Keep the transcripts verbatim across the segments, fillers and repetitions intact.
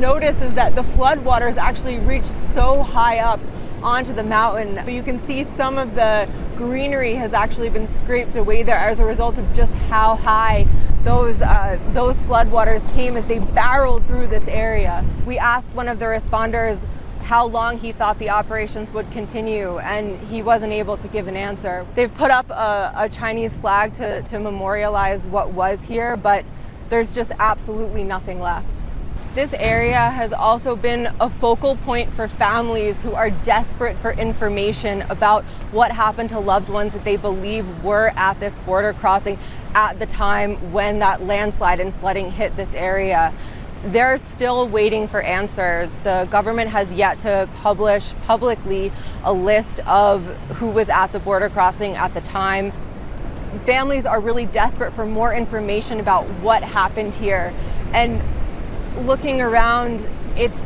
notice is that the floodwaters actually reach so high up onto the mountain. But you can see some of the greenery has actually been scraped away there as a result of just how high those uh, those floodwaters came as they barreled through this area. We asked one of the responders how long he thought the operations would continue, and he wasn't able to give an answer. They've put up a, a Chinese flag to, to memorialize what was here, but there's just absolutely nothing left. This area has also been a focal point for families who are desperate for information about what happened to loved ones that they believe were at this border crossing at the time when that landslide and flooding hit this area. They're still waiting for answers. The government has yet to publish publicly a list of who was at the border crossing at the time. Families are really desperate for more information about what happened here. And looking around, it's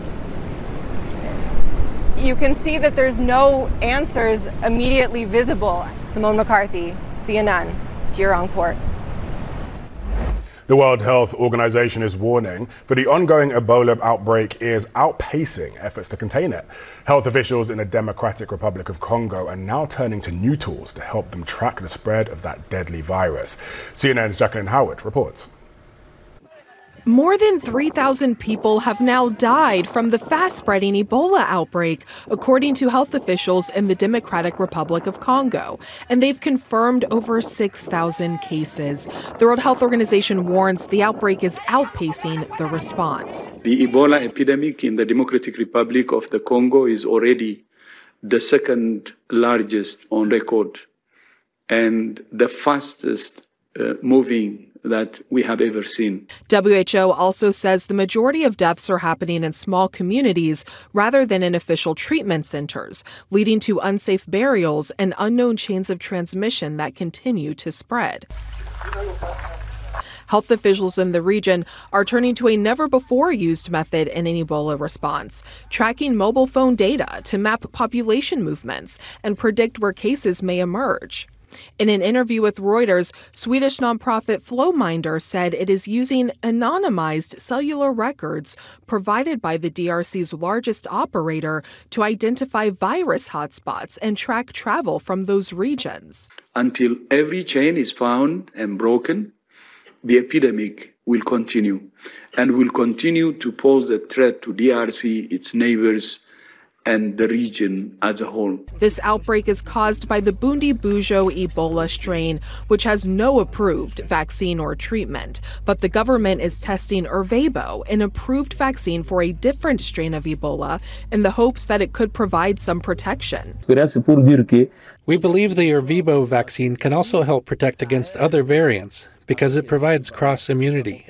you can see that there's no answers immediately visible. Simone McCarthy, C N N, Jirongport. The World Health Organization is warning that the ongoing Ebola outbreak is outpacing efforts to contain it. Health officials in the Democratic Republic of Congo are now turning to new tools to help them track the spread of that deadly virus. C N N's Jacqueline Howard reports. More than three thousand people have now died from the fast-spreading Ebola outbreak, according to health officials in the Democratic Republic of Congo, and they've confirmed over six thousand cases. The World Health Organization warns the outbreak is outpacing the response. The Ebola epidemic in the Democratic Republic of the Congo is already the second largest on record and the fastest uh, moving that we have ever seen. W H O also says the majority of deaths are happening in small communities rather than in official treatment centers, leading to unsafe burials and unknown chains of transmission that continue to spread. Health officials in the region are turning to a never-before-used method in an Ebola response, tracking mobile phone data to map population movements and predict where cases may emerge. In an interview with Reuters, Swedish nonprofit Flowminder said it is using anonymized cellular records provided by the D R C's largest operator to identify virus hotspots and track travel from those regions. Until every chain is found and broken, the epidemic will continue and will continue to pose a threat to D R C, its neighbors, and the region as a whole. This outbreak is caused by the Bundibugyo Ebola strain, which has no approved vaccine or treatment. But the government is testing Ervebo, an approved vaccine for a different strain of Ebola, in the hopes that it could provide some protection. We believe the Ervebo vaccine can also help protect against other variants because it provides cross-immunity.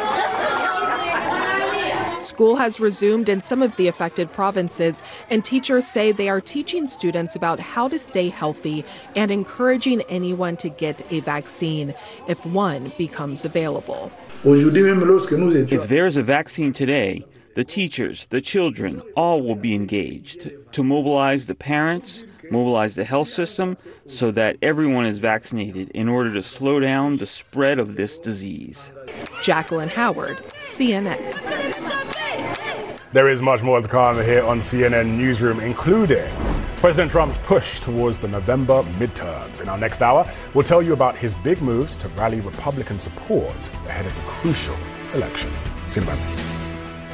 School has resumed in some of the affected provinces, and teachers say they are teaching students about how to stay healthy and encouraging anyone to get a vaccine if one becomes available. If there's a vaccine today, the teachers, the children, all will be engaged to mobilize the parents, mobilize the health system so that everyone is vaccinated in order to slow down the spread of this disease. Jacqueline Howard, C N N. There is much more to come here on C N N Newsroom, including President Trump's push towards the November midterms. In our next hour, we'll tell you about his big moves to rally Republican support ahead of the crucial elections. See you in a moment.